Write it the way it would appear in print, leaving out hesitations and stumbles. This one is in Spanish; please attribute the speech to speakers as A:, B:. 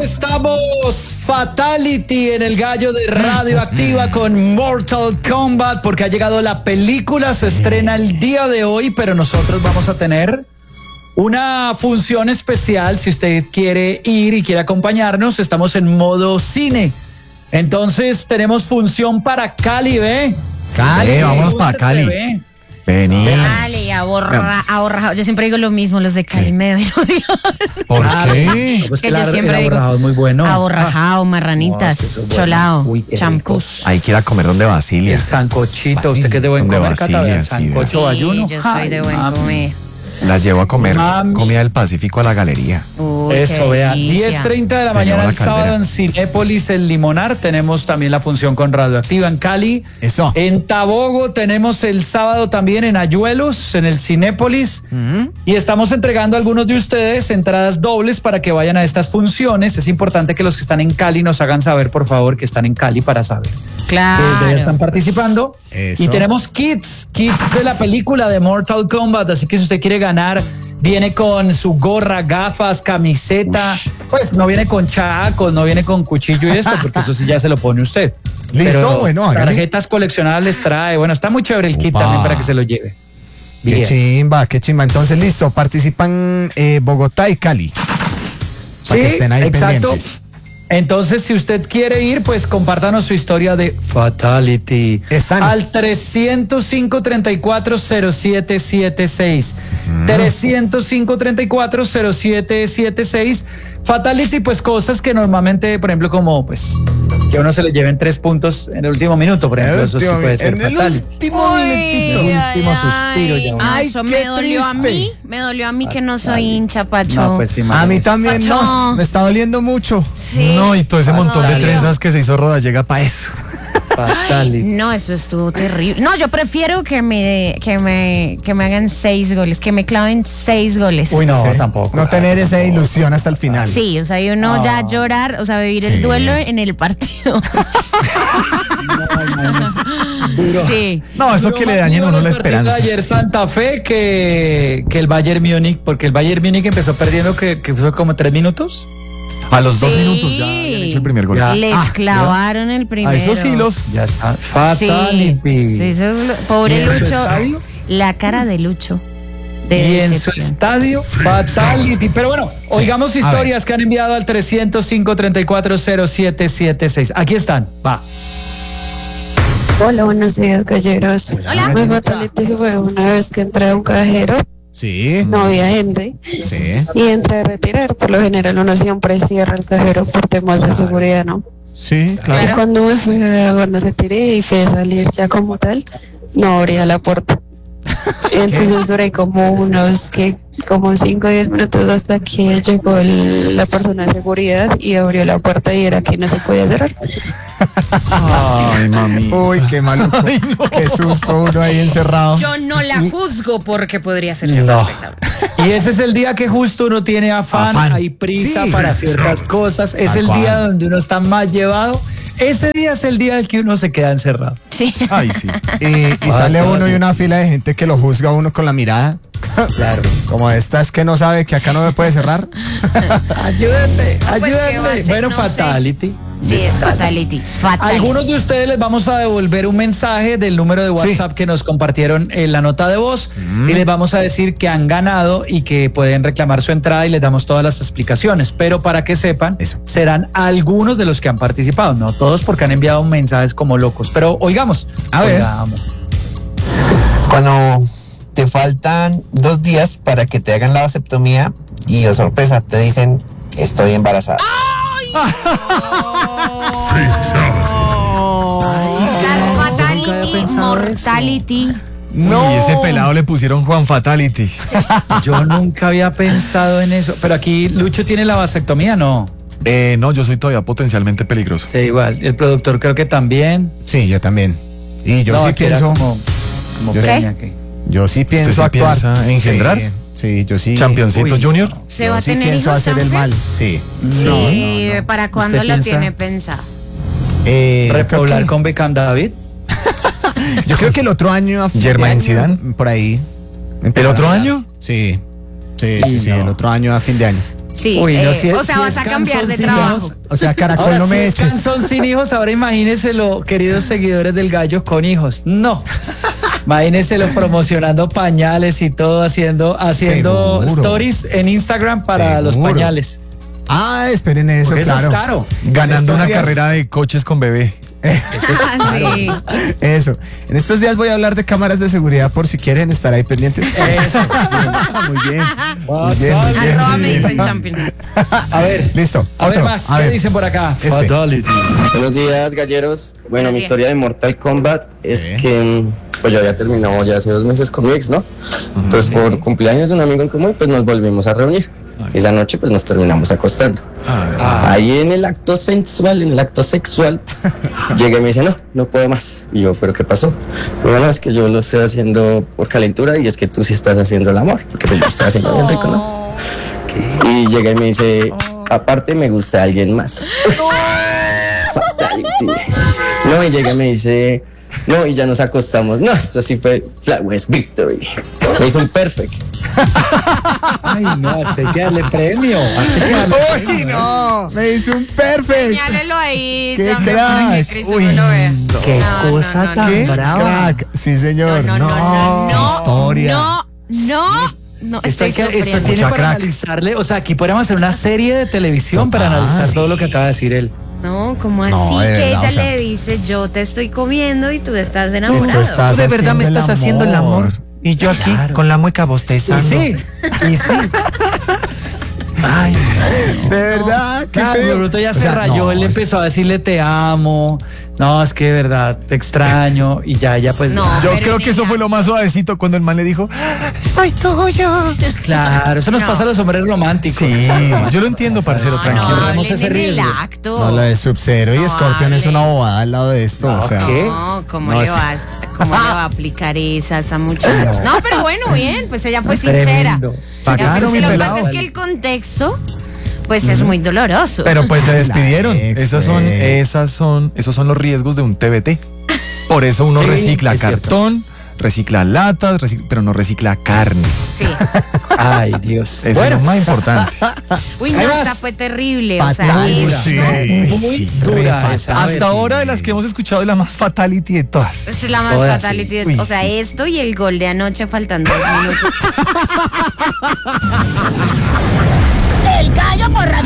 A: estamos, Fatality en el gallo de Radioactiva con Mortal Kombat, porque ha llegado la película, se estrena el día de hoy, pero nosotros vamos a tener una función especial. Si usted quiere ir y quiere acompañarnos, estamos en modo cine. Entonces tenemos función para Cali, ¿ve?
B: Cali, vámonos para Cali.
A: ¿ve?
B: Vení.
C: Cali, ahorrajado. Yo siempre digo lo mismo, los de Cali me deben odiar.
B: ¿Por qué?
A: Pues
C: Que
A: claro,
C: yo siempre
A: el
C: digo,
A: aborrajado es muy bueno.
C: Aborrajado, marranitas,
A: No, es que eso es bueno.
C: cholao,
A: Uy, qué
C: champús.
B: Hay que ir a comer donde Basilia.
A: El sancochito, usted que es de buen
B: Donde
A: comer, Cata,
B: Basilia,
A: el
B: sí,
A: sancocho bayuno.
C: yo soy de buen
A: mami.
C: comer.
B: La llevo a comer
A: Mami.
B: comida del Pacífico a la galería.
C: Uy,
A: Eso,
C: qué
A: vea,
C: delicia.
A: 10:30 de la
B: Te
A: mañana
B: llevo
A: el
B: la caldera.
A: sábado en Cinépolis, el Limonar. Tenemos también la función con Radioactiva en Cali.
B: Eso.
A: En Tabogo tenemos el sábado también en Ayuelos, en el Cinépolis. Y estamos entregando a algunos de ustedes entradas dobles para que vayan a estas funciones. Es importante que los que están en Cali nos hagan saber, por favor, que están en Cali para saber que ya están
C: Claro.
A: participando.
B: Eso.
A: Y tenemos kits de la película de Mortal Kombat. Así que si usted quiere ganar, viene con su gorra, gafas, camiseta. Pues no viene con chacos, no viene con cuchillo y esto, porque eso sí ya se lo pone usted.
B: Listo,
A: Pero
B: bueno, hágale.
A: tarjetas coleccionables trae. Bueno, está muy chévere el kit
B: Upa.
A: también para que se lo lleve.
B: Qué
A: Bien.
B: chimba, qué chimba. Entonces, listo, participan Bogotá y Cali. Para que estén ahí
A: exacto.
B: pendientes.
A: Entonces, si usted quiere ir, pues compártanos su historia de Fatality
B: Están.
A: al 305-340776. 305-340776. Fatality, pues cosas que normalmente, por ejemplo, como pues que a uno se le lleven 3 puntos en el último minuto, por ejemplo, eso sí puede ser
B: en el
A: Fatality.
B: último minutito.
A: El último suspiro ya.
C: No,
B: Ay,
C: eso
B: qué
C: me dolió a
B: triste.
C: mí. Me dolió a mí que no soy hincha, Pacho.
A: No, pues sí,
B: A mí también
C: Pacho.
B: no, me está doliendo mucho.
C: Sí.
D: No, y todo ese montón de
A: Fatality.
D: trenzas que se hizo Roda llega para eso.
A: Fatality.
C: No, eso estuvo terrible. No, yo prefiero que me hagan 6 goles, que me claven 6 goles.
A: Uy, no,
B: Sí.
A: tampoco.
B: No tener esa ilusión hasta el final.
C: Sí, o sea, y uno ya llorar, o sea, vivir el duelo en el partido.
A: Duro.
C: Sí.
D: No, eso que le dañen a uno la
A: El partido
D: esperanza.
A: de ayer Santa Fe que el Bayern Múnich, porque el Bayern Múnich empezó perdiendo que fue como 3 minutos.
D: A los 2
C: Sí.
D: minutos ya habían hecho el primer gol.
A: Ya.
C: Les clavaron el primero.
D: A esos hilos.
A: Ya está.
C: Sí.
A: Fatality.
C: Sí, eso es pobre
A: ¿Y en su
C: Lucho.
A: estadio?
C: La cara de Lucho.
A: Y
C: De
A: en su
C: decepción.
A: estadio, Fatality. Pero bueno, oigamos historias que han enviado al 305-340776. Aquí están. Va.
E: Hola, buenos días, galleros.
C: Hola.
E: Mi fatality fue una vez que entré a un cajero,
B: Sí,
E: no había gente,
B: sí,
E: y entré a retirar. Por lo general uno siempre cierra el cajero por temas de seguridad, ¿no?
B: sí, claro.
E: Y cuando cuando retiré y fui a salir ya como tal, no abría la puerta. Y entonces duré como como 5 o 10 minutos hasta que llegó la persona de seguridad y abrió la puerta y era que no se podía cerrar.
D: Ay, mami.
B: Uy, qué maluco. Qué susto uno ahí encerrado.
C: Yo no la juzgo porque podría ser yo.
A: No. Y ese es el día que justo uno tiene afán,
B: Afán.
A: hay prisa
B: Sí.
A: para ciertas cosas. Es
B: Tal
A: el
B: cual.
A: día donde uno está más llevado. Ese día es el día en que uno se queda encerrado.
C: Sí.
D: Ay, sí.
B: Y sale uno y una fila de gente que lo juzga a uno con la mirada.
A: Claro.
B: Como esta es que no sabe que acá no me puede cerrar.
A: Ayúdenme,
C: ¿qué va a
A: ayúdenme.
C: hacer?
A: Bueno,
C: No sé.
A: Fatality.
C: Sí, es fatality. Es fatality.
A: Algunos de ustedes les vamos a devolver un mensaje del número de WhatsApp que nos compartieron en la nota de voz y les vamos a decir que han ganado y que pueden reclamar su entrada y les damos todas las explicaciones. Pero para que sepan,
B: Eso.
A: serán algunos de los que han participado, no todos porque han enviado mensajes como locos. Pero oigamos.
B: A ver.
A: Oigamos.
F: Cuando te faltan 2 días para que te hagan la vasectomía y, oh sorpresa, te dicen estoy embarazada.
C: Las
A: nunca había
C: fatality,
A: pensado eso.
C: mortality.
D: No. Y ese pelado le pusieron Juan Fatality.
A: Yo nunca había pensado en eso. Pero aquí Lucho tiene la vasectomía, ¿no?
D: No, yo soy todavía potencialmente peligroso.
A: Sí, igual. El productor creo que también.
B: Sí, yo también. Y yo
A: No,
B: sí
A: aquí era
B: pienso,
A: como
B: Yo-
A: Peña, que-
B: yo sí pienso
D: sí
B: actuar.
D: piensa engendrar?
B: Sí, sí, yo sí.
D: Championcito
A: Uy.
D: Junior.
C: ¿Se
B: Yo
C: va a
B: sí
C: tener
B: pienso
C: hijos,
B: hacer el
C: Sanfe?
B: mal. Sí.
C: Sí, ¿para cuándo
A: ¿Usted
C: lo
A: piensa?
C: tiene pensado?
A: repoblar con Beckham David.
B: Yo creo que el otro año a fin de
D: Germain
B: año,
D: Zidane.
B: por ahí.
D: ¿El otro año?
B: Sí. Sí,
A: Y
B: sí, sí,
A: no.
B: el otro año a fin de año.
C: Sí,
A: Uy, no,
C: o
A: si
C: sea, vas
A: es
C: a cambiar
A: Canzón
C: de
A: sin
C: trabajo.
A: hijos.
B: O sea, Caracol,
A: Ahora
B: no me
A: si es
B: eches.
A: Canzón sin hijos, ahora imagínenselo, queridos seguidores del Gallo, con hijos. No. Imagínenselo promocionando pañales y todo, haciendo
B: Seguro.
A: stories en Instagram para los
B: Seguro.
A: pañales.
B: Ah, esperen eso,
A: Porque
B: claro.
A: eso es caro.
D: Ganando
B: estos
D: una
B: días-
D: carrera de coches con bebé.
C: Sí.
B: Eso. En estos días voy a hablar de cámaras de seguridad por si quieren estar ahí pendientes.
A: Eso.
D: Muy bien.
A: Muy
D: bien, muy bien.
C: Arroba Mason Champion.
A: A ver.
B: Listo.
A: A ver
B: Otro.
A: más,
B: A
A: ¿qué
B: ver.
A: dicen por acá?
B: Este.
A: Fatality.
F: Buenos días, galleros. Bueno,
C: Buenos
F: mi
C: días.
F: historia de Mortal Kombat es
B: Sí.
F: que pues yo había terminado ya hace 2 meses con mi ex, ¿no? Entonces por cumpleaños de un amigo en común, pues nos volvimos a reunir. Esa noche pues nos terminamos acostando. Ahí en el acto sexual, llega y me dice, no puedo más. Y yo, ¿pero qué pasó? Bueno, es que yo lo estoy haciendo por calentura y es que tú sí estás haciendo el amor, porque pues yo estoy haciendo bien rico, ¿no? Y llega y me dice, aparte me gusta alguien más. Fatality. No, y llega y me dice, no, y ya nos acostamos. No, esto sí fue Flawless Victory. Me hizo un perfect.
A: Ay, no, hasta hay que darle premio. Hasta hay que darle
B: ¡Uy,
A: premio.
B: no! Me hizo un perfect.
C: Señálelo ahí.
B: ¡Qué
C: Champion, para que
B: crack!
C: Cristiano lo vea.
A: Qué
C: No,
A: cosa
C: no,
A: tan
B: ¿Qué?
A: brava.
B: Crack. Sí, señor.
C: No,
B: Historia.
C: no,
A: Esto,
C: estoy
A: esto
C: sufriendo.
A: tiene
B: Mucha
A: para
B: crack.
A: analizarle, o sea, aquí podríamos hacer una serie de televisión para
B: Total.
A: analizar todo lo que acaba de decir él.
C: No, ¿cómo así
B: No, de
C: que
B: verdad,
C: ella
B: o sea.
C: le dice yo te estoy comiendo y tú estás
B: Tú
C: enamorado?
B: estás
G: ¿De verdad me estás haciendo el amor? Y yo aquí
A: Claro.
G: con la mueca
A: Y
G: bostezando.
A: sí, y sí. Ay,
B: De verdad, qué
A: claro,
B: feo.
A: Bruto ya
B: O
A: se
B: sea,
A: rayó,
B: no.
A: él empezó a decirle te amo. No, es que de verdad, te extraño. Y ya, pues.
C: No.
D: Yo
C: Pero
D: creo que eso
C: niña.
D: fue lo más suavecito cuando el man le dijo,
G: Soy tuyo.
A: Claro, eso nos
C: No.
A: pasa a los hombres románticos.
D: sí, yo lo entiendo, parcero,
C: No,
D: tranquilo.
C: no,
A: Corremos
C: hablen
A: ese
C: en el
A: riesgo.
C: acto.
B: No, la de Sub-Zero y
C: No
B: Scorpion es
C: hable.
B: una bobada al lado de esto. O sea,
A: ¿qué?
C: No, ¿cómo
B: No,
C: le
B: sí.
C: cómo le va a aplicar esa a esa muchacha? No, pero bueno, bien, pues ella fue sincera.
A: Tremendo.
C: Ya,
D: Claro,
C: pero
D: mi
C: lo que
D: pelado.
C: pasa es que el contexto, pues es muy doloroso.
D: Pero pues se despidieron.
B: ex,
D: Esos son los riesgos de un TBT. Por eso uno
A: Sí,
D: recicla
A: es cierto.
D: cartón, recicla latas, pero no recicla carne.
C: Sí.
A: Ay, Dios.
D: Eso es lo más importante.
C: Uy, no,
A: Ahí vas.
C: esta fue terrible. O sea,
B: Fatal.
C: es,
A: Muy dura esa.
D: Hasta ahora de las que hemos escuchado es la más fatality de todas.
C: es la más
A: Todas,
C: fatality.
D: Uy,
C: O sea,
D: sí.
C: esto y el gol de anoche faltando 2 minutos.
H: El gallo por